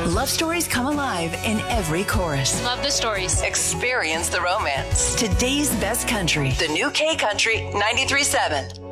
Love stories come alive in every chorus. Love the stories. Experience the romance. Today's best country. The new K Country 93.7.